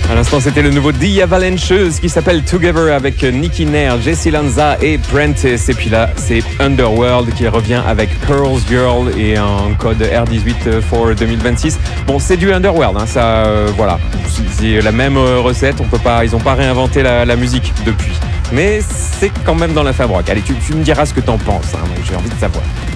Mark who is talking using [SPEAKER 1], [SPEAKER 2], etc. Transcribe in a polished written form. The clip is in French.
[SPEAKER 1] À l'instant, c'était le nouveau The Avalanches qui s'appelle Together avec Nicky Nair, Jesse Lanza et Prentice. Et puis là, c'est Underworld qui revient avec Pearl's Girl et un code R18 pour 2026. Bon, c'est du Underworld, hein, ça, voilà. C'est la même recette, ils n'ont pas réinventé la musique depuis. Mais c'est quand même dans la fab rock. Allez, tu me diras ce que t'en penses, hein, j'ai envie de savoir.